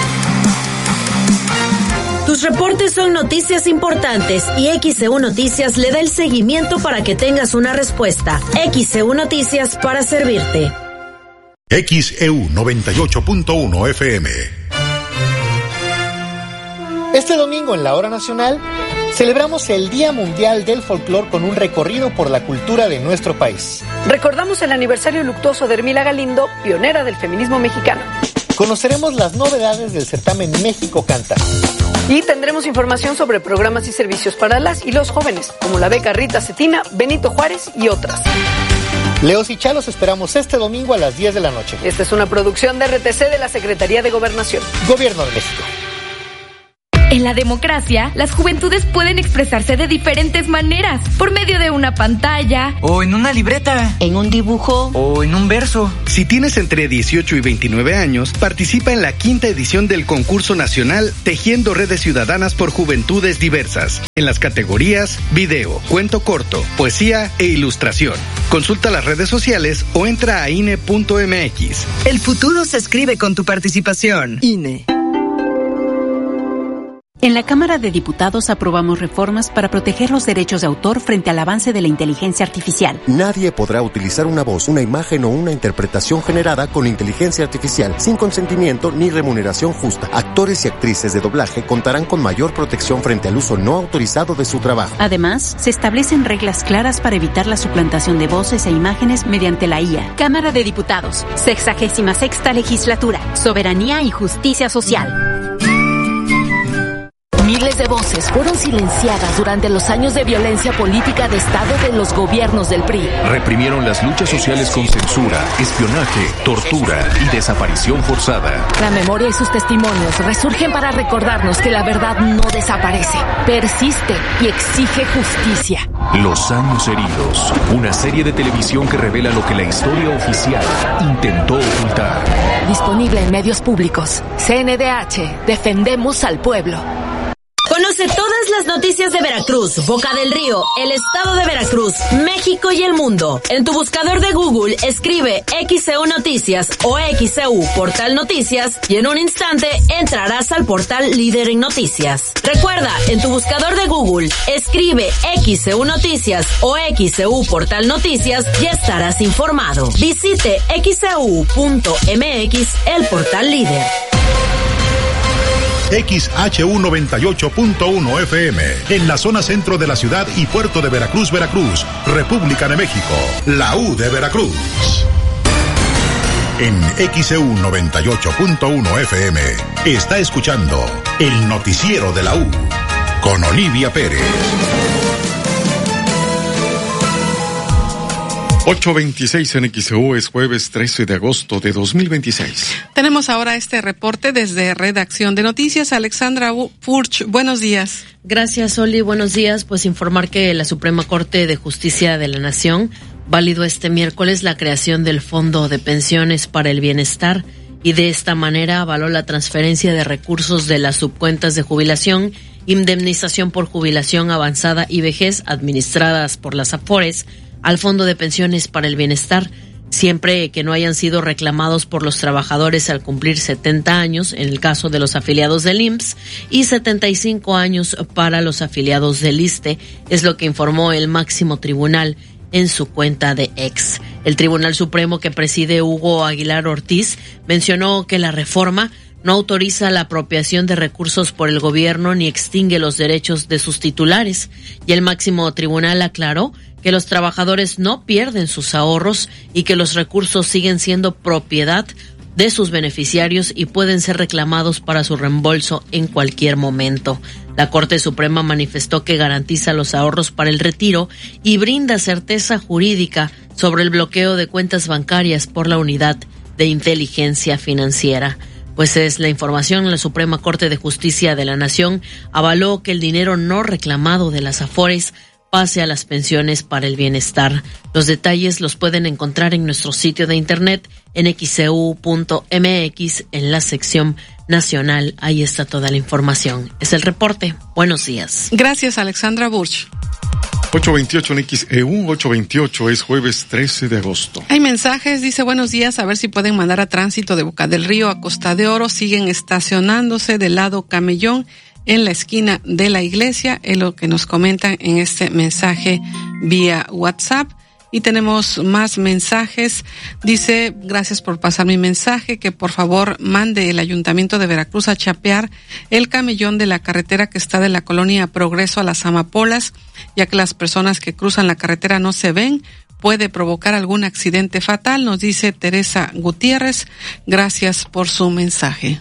Tus reportes son noticias importantes y XEU Noticias le da el seguimiento para que tengas una respuesta. XEU Noticias para servirte. XEU 98.1 FM. Este domingo en la Hora Nacional celebramos el Día Mundial del Folclor con un recorrido por la cultura de nuestro país. Recordamos el aniversario luctuoso de Hermila Galindo, pionera del feminismo mexicano. Conoceremos las novedades del certamen México Canta. Y tendremos información sobre programas y servicios para las y los jóvenes, como la beca Rita Cetina, Benito Juárez y otras. Leos y Chalos esperamos este domingo a las 10 de la noche. Esta es una producción de RTC de la Secretaría de Gobernación. Gobierno de México. En la democracia, las juventudes pueden expresarse de diferentes maneras, por medio de una pantalla, o en una libreta, en un dibujo, o en un verso. Si tienes entre 18 y 29 años, participa en la 5ª edición del concurso nacional Tejiendo Redes Ciudadanas por Juventudes Diversas, en las categorías video, cuento corto, poesía e ilustración. Consulta las redes sociales o entra a INE.mx. El futuro se escribe con tu participación. INE. En la Cámara de Diputados aprobamos reformas para proteger los derechos de autor frente al avance de la inteligencia artificial. Nadie podrá utilizar una voz, una imagen o una interpretación generada con inteligencia artificial sin consentimiento ni remuneración justa. Actores y actrices de doblaje contarán con mayor protección frente al uso no autorizado de su trabajo. Además, se establecen reglas claras para evitar la suplantación de voces e imágenes mediante la IA. Cámara de Diputados, 66ª Legislatura, Soberanía y Justicia Social. Miles de voces fueron silenciadas durante los años de violencia política de Estado de los gobiernos del PRI. Reprimieron las luchas sociales con censura, espionaje, tortura y desaparición forzada. La memoria y sus testimonios resurgen para recordarnos que la verdad no desaparece, persiste y exige justicia. Los años heridos, una serie de televisión que revela lo que la historia oficial intentó ocultar. Disponible en medios públicos. CNDH, defendemos al pueblo. Conoce todas las noticias de Veracruz, Boca del Río, el estado de Veracruz, México y el mundo. En tu buscador de Google escribe XEU Noticias o XEU Portal Noticias y en un instante entrarás al portal líder en noticias. Recuerda, en tu buscador de Google escribe XEU Noticias o XEU Portal Noticias y estarás informado. Visite xeu.mx, el portal líder. XHU 98.1 FM, en la zona centro de la ciudad y puerto de Veracruz, Veracruz, República de México, la U de Veracruz. En XHU 98.1 FM, está escuchando el noticiero de la U, con Olivia Pérez. 8:26 en XEU, es jueves 13 de agosto de 2026. Tenemos ahora este reporte desde Redacción de Noticias. Alexandra Furch, buenos días. Gracias, Oli, buenos días. Pues informar que la Suprema Corte de Justicia de la Nación validó este miércoles la creación del Fondo de Pensiones para el Bienestar y de esta manera avaló la transferencia de recursos de las subcuentas de jubilación, indemnización por jubilación avanzada y vejez administradas por las AFORES al Fondo de Pensiones para el Bienestar, siempre que no hayan sido reclamados por los trabajadores al cumplir 70 años, en el caso de los afiliados del IMSS, y 75 años para los afiliados del ISSSTE, es lo que informó el máximo tribunal en su cuenta de X. El Tribunal Supremo que preside Hugo Aguilar Ortiz mencionó que la reforma no autoriza la apropiación de recursos por el gobierno ni extingue los derechos de sus titulares, y el máximo tribunal aclaró que los trabajadores no pierden sus ahorros y que los recursos siguen siendo propiedad de sus beneficiarios y pueden ser reclamados para su reembolso en cualquier momento. La Corte Suprema manifestó que garantiza los ahorros para el retiro y brinda certeza jurídica sobre el bloqueo de cuentas bancarias por la Unidad de Inteligencia Financiera. Pues es la información, la Suprema Corte de Justicia de la Nación avaló que el dinero no reclamado de las AFORES pase a las pensiones para el bienestar. Los detalles los pueden encontrar en nuestro sitio de internet en xeu.mx en la sección nacional. Ahí está toda la información. Es el reporte. Buenos días. Gracias, Alexandra Burch. 8:28 en XEU, 8:28 es jueves 13 de agosto. Hay mensajes, dice buenos días, a ver si pueden mandar a Tránsito de Boca del Río a Costa de Oro, siguen estacionándose del lado Camellón en la esquina de la iglesia, es lo que nos comentan en este mensaje vía WhatsApp. Y tenemos más mensajes. Dice, gracias por pasar mi mensaje, que por favor mande el Ayuntamiento de Veracruz a chapear el camellón de la carretera que está de la colonia Progreso a las Amapolas, ya que las personas que cruzan la carretera no se ven, puede provocar algún accidente fatal, nos dice Teresa Gutiérrez. Gracias por su mensaje.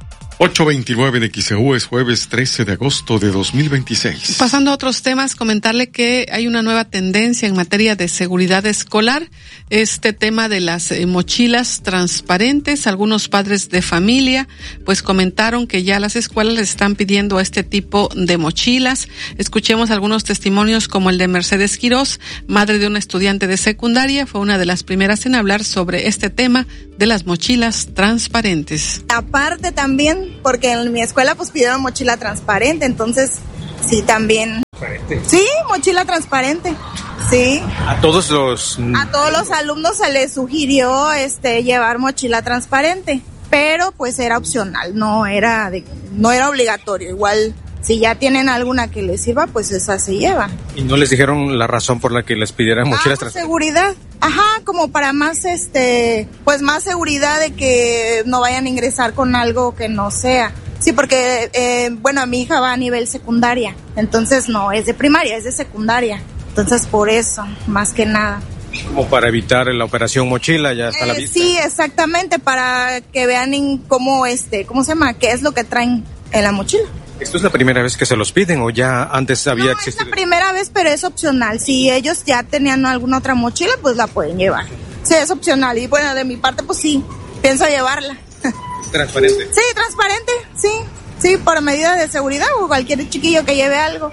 8:29 en XEU, es jueves 13 de agosto de 2026. Pasando a otros temas, comentarle que hay una nueva tendencia en materia de seguridad escolar, este tema de las mochilas transparentes. Algunos padres de familia pues comentaron que ya las escuelas les están pidiendo este tipo de mochilas. Escuchemos algunos testimonios como el de Mercedes Quirós, madre de una estudiante de secundaria, fue una de las primeras en hablar sobre este tema de las mochilas transparentes. Aparte también, porque en mi escuela pues pidieron mochila transparente, entonces sí también. Sí, mochila transparente. Sí. A todos los alumnos se les sugirió llevar mochila transparente, pero pues era opcional, no era obligatorio. Igual si ya tienen alguna que les sirva, pues esa se llevan. ¿Y no les dijeron la razón por la que les pidieran mochilas transparentes? Seguridad. Ajá, como para más pues más seguridad de que no vayan a ingresar con algo que no sea. Sí, porque mi hija va a nivel secundaria, entonces no es de primaria, es de secundaria. Entonces por eso, más que nada. Como para evitar la operación mochila, ya está a la vista. Sí, exactamente, para que vean cómo ¿cómo se llama? ¿Qué es lo que traen en la mochila? ¿Esto es la primera vez que se los piden o ya antes había existido? Es la primera vez, pero es opcional. Si ellos ya tenían alguna otra mochila, pues la pueden llevar. Sí, es opcional. Y bueno, de mi parte, pues sí, pienso llevarla. ¿Transparente? Sí, transparente, sí. Sí, por medida de seguridad o cualquier chiquillo que lleve algo.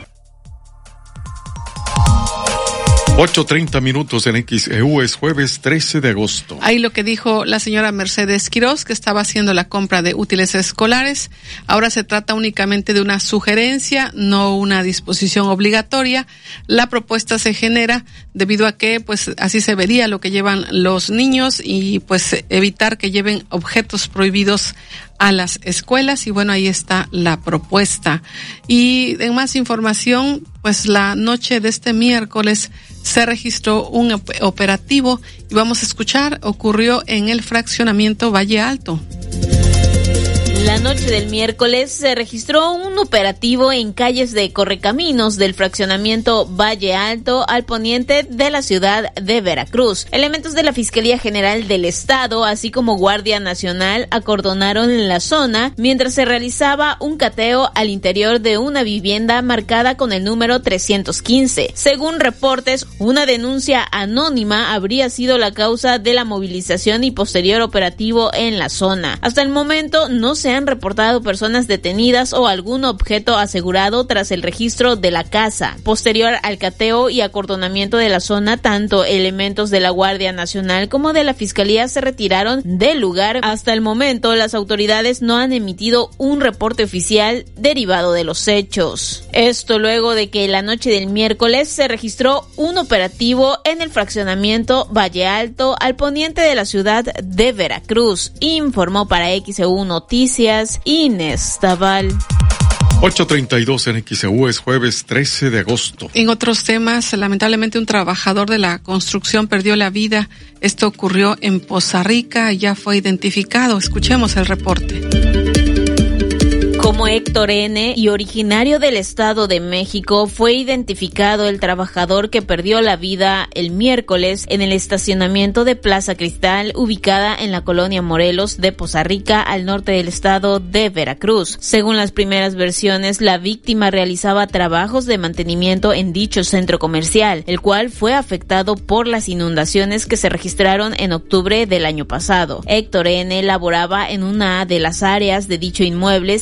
8:30 en XEU, es jueves 13 de agosto. Ahí lo que dijo la señora Mercedes Quirós, que estaba haciendo la compra de útiles escolares. Ahora se trata únicamente de una sugerencia, no una disposición obligatoria. La propuesta se genera debido a que pues así se vería lo que llevan los niños y pues evitar que lleven objetos prohibidos a las escuelas. Y bueno, ahí está la propuesta. Y en más información, pues la noche de este miércoles se registró un operativo y vamos a escuchar, ocurrió en el fraccionamiento Valle Alto. La noche del miércoles se registró un operativo en calles de Correcaminos del fraccionamiento Valle Alto al poniente de la ciudad de Veracruz. Elementos de la Fiscalía General del Estado, así como Guardia Nacional, acordonaron la zona mientras se realizaba un cateo al interior de una vivienda marcada con el número 315. Según reportes, una denuncia anónima habría sido la causa de la movilización y posterior operativo en la zona. Hasta el momento no se han reportado personas detenidas o algún objeto asegurado tras el registro de la casa. Posterior al cateo y acordonamiento de la zona, tanto elementos de la Guardia Nacional como de la Fiscalía se retiraron del lugar. Hasta el momento, las autoridades no han emitido un reporte oficial derivado de los hechos. Esto luego de que la noche del miércoles se registró un operativo en el fraccionamiento Valle Alto al poniente de la ciudad de Veracruz. Informó para XEU Noticias Inés Tabal. 8:32 en XEU, es jueves 13 de agosto. En otros temas, lamentablemente un trabajador de la construcción perdió la vida. Esto ocurrió en Poza Rica, ya fue identificado. Escuchemos el reporte. Como Héctor N., y originario del Estado de México, fue identificado el trabajador que perdió la vida el miércoles en el estacionamiento de Plaza Cristal, ubicada en la colonia Morelos de Poza Rica, al norte del estado de Veracruz. Según las primeras versiones, la víctima realizaba trabajos de mantenimiento en dicho centro comercial, el cual fue afectado por las inundaciones que se registraron en octubre del año pasado. Héctor N. laboraba en una de las áreas de dicho inmueble, sin embargo,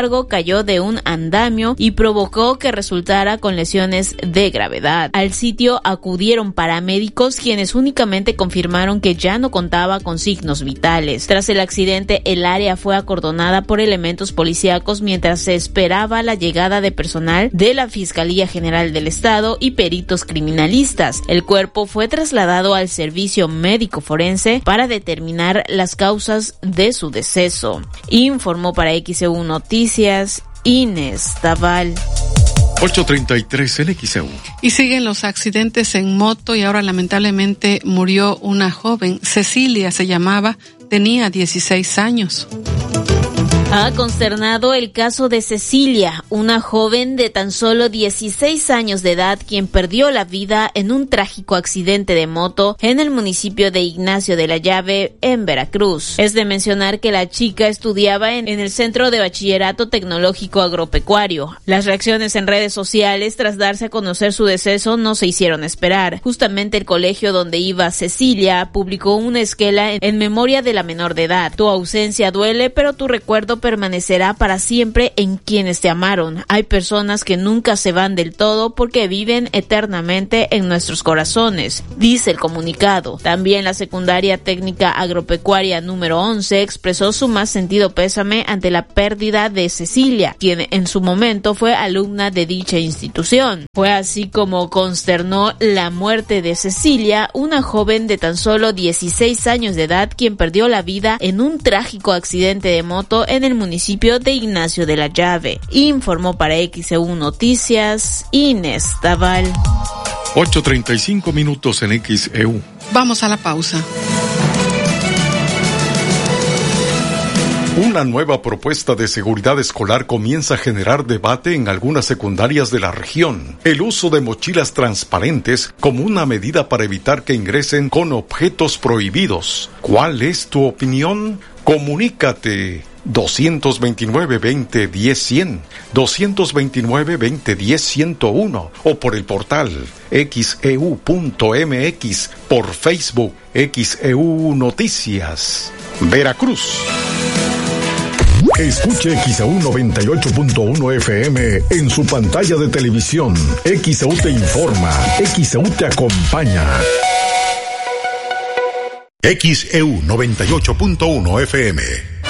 embargo, cayó de un andamio y provocó que resultara con lesiones de gravedad. Al sitio acudieron paramédicos, quienes únicamente confirmaron que ya no contaba con signos vitales. Tras el accidente, el área fue acordonada por elementos policíacos mientras se esperaba la llegada de personal de la Fiscalía General del Estado y peritos criminalistas. El cuerpo fue trasladado al servicio médico forense para determinar las causas de su deceso. Informó para XEU Noticias Inés Taval. 8:33 en XEU. Y siguen los accidentes en moto y ahora lamentablemente murió una joven. Cecilia se llamaba, tenía 16 años. Ha consternado el caso de Cecilia, una joven de tan solo 16 años de edad quien perdió la vida en un trágico accidente de moto en el municipio de Ignacio de la Llave, en Veracruz. Es de mencionar que la chica estudiaba en el Centro de Bachillerato Tecnológico Agropecuario. Las reacciones en redes sociales tras darse a conocer su deceso no se hicieron esperar. Justamente el colegio donde iba Cecilia publicó una esquela en memoria de la menor de edad. Tu ausencia duele, pero tu recuerdo permanecerá para siempre en quienes te amaron. Hay personas que nunca se van del todo porque viven eternamente en nuestros corazones, dice el comunicado. También la Secundaria Técnica Agropecuaria número 11 expresó su más sentido pésame ante la pérdida de Cecilia, quien en su momento fue alumna de dicha institución. Fue así como consternó la muerte de Cecilia, una joven de tan solo 16 años de edad quien perdió la vida en un trágico accidente de moto en el municipio de Ignacio de la Llave. Informó para XEU Noticias Inés Taval. 8:35 minutos en XEU. Vamos a la pausa. Una nueva propuesta de seguridad escolar comienza a generar debate en algunas secundarias de la región. El uso de mochilas transparentes como una medida para evitar que ingresen con objetos prohibidos. ¿Cuál es tu opinión? Comunícate. 229-2010-100, 229-2010-101 o por el portal xeu.mx, por Facebook XEU Noticias, Veracruz. Escuche XEU 98.1 FM en su pantalla de televisión. XEU te informa, XEU te acompaña. XEU 98.1 FM.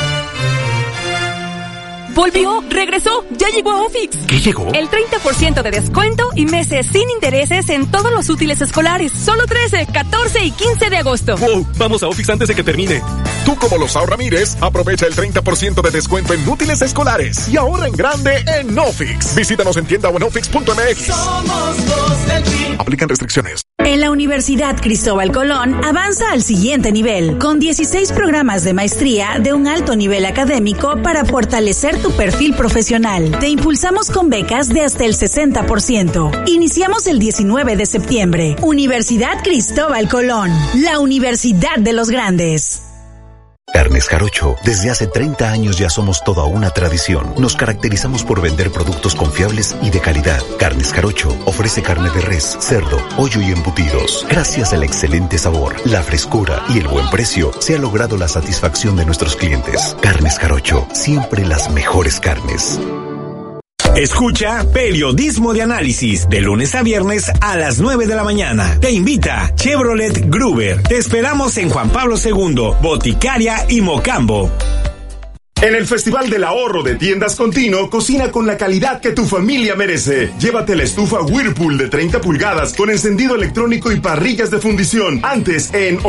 Volvió, regresó, ya llegó a Ofix. ¿Qué llegó? El 30% de descuento y meses sin intereses en todos los útiles escolares. Solo 13, 14 y 15 de agosto. ¡Wow! Vamos a Ofix antes de que termine. Tú, como los Ramírez, aprovecha el 30% de descuento en útiles escolares y ahorra en grande en Ofix. Visítanos en tienda o en ofix.mx. Somos los del PRI. Aplican restricciones. En la Universidad Cristóbal Colón avanza al siguiente nivel, con 16 programas de maestría de un alto nivel académico para fortalecer tu perfil profesional. Te impulsamos con becas de hasta el 60%. Iniciamos el 19 de septiembre. Universidad Cristóbal Colón, la Universidad de los Grandes. Carnes Jarocho, desde hace 30 años ya somos toda una tradición. Nos caracterizamos por vender productos confiables y de calidad. Carnes Jarocho ofrece carne de res, cerdo, pollo y embutidos. Gracias al excelente sabor, la frescura y el buen precio, se ha logrado la satisfacción de nuestros clientes. Carnes Jarocho, siempre las mejores carnes. Escucha Periodismo de Análisis, de lunes a viernes a las 9 de la mañana. Te invita Chevrolet Gruber. Te esperamos en Juan Pablo II, Boticaria y Mocambo. En el Festival del Ahorro de Tiendas Contino, cocina con la calidad que tu familia merece. Llévate la estufa Whirlpool de 30 pulgadas con encendido electrónico y parrillas de fundición. Antes en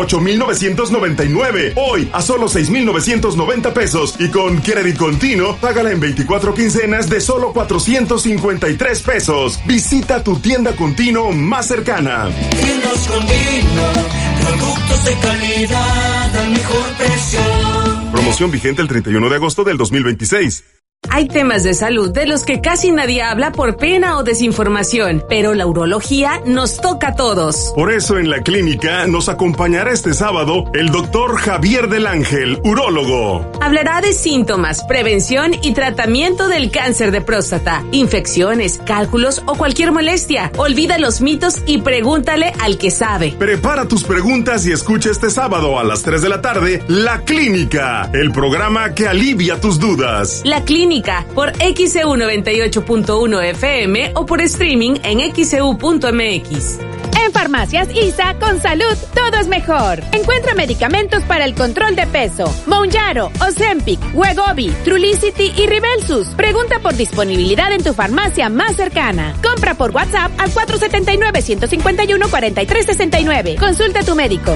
8,999. Hoy a solo 6,990 pesos. Y con Crédito Contino, págala en 24 quincenas de solo 453 pesos. Visita tu tienda Contino más cercana. Tiendas Contino, productos de calidad al mejor precio. Promoción vigente el 31 de agosto del 2026. Hay temas de salud de los que casi nadie habla por pena o desinformación, pero la urología nos toca a todos. Por eso en la clínica nos acompañará este sábado el doctor Javier del Ángel, urólogo. Hablará de síntomas, prevención y tratamiento del cáncer de próstata, infecciones, cálculos o cualquier molestia. Olvida los mitos y pregúntale al que sabe. Prepara tus preguntas y escucha este sábado a las 3 de la tarde La Clínica, el programa que alivia tus dudas. La Clínica Dominica por XEU 98.1 FM o por streaming en xeu.mx. En Farmacias ISA, con salud, todo es mejor. Encuentra medicamentos para el control de peso. Mounjaro, Ozempic, Wegovy, Trulicity y Ribelsus. Pregunta por disponibilidad en tu farmacia más cercana. Compra por WhatsApp al 479-151-4369. Consulta a tu médico.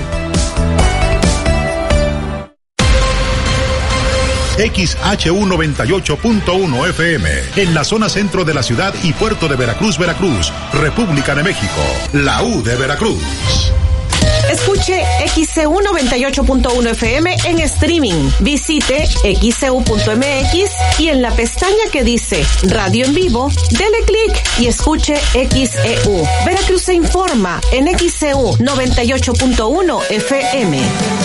XHU 98.1 FM, en la zona centro de la ciudad y puerto de Veracruz, Veracruz, República de México, la U de Veracruz. Escuche XCU 98.1 FM en streaming. Visite xcu.mx y en la pestaña que dice Radio en Vivo, dele clic y escuche XEU. Veracruz se informa en XCU 98.1 FM.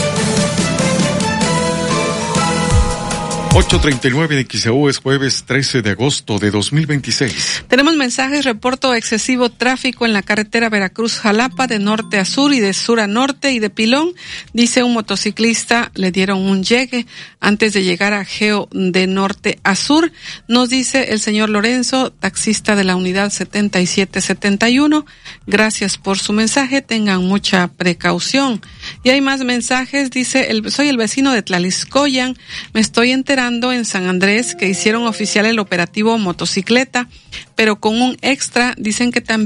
8:39 de XEU, es jueves 13 de agosto de 2026. Tenemos mensajes, reporto excesivo tráfico en la carretera Veracruz-Jalapa de norte a sur y de sur a norte y de pilón. Dice un motociclista, le dieron un llegue antes de llegar a Geo de norte a sur. Nos dice el señor Lorenzo, taxista de la unidad 7771. Gracias por su mensaje, tengan mucha precaución. Y hay más mensajes, dice, soy el vecino de Tlaliscoyan, me estoy enterando en San Andrés que hicieron oficial el operativo motocicleta, pero con un extra, dicen que también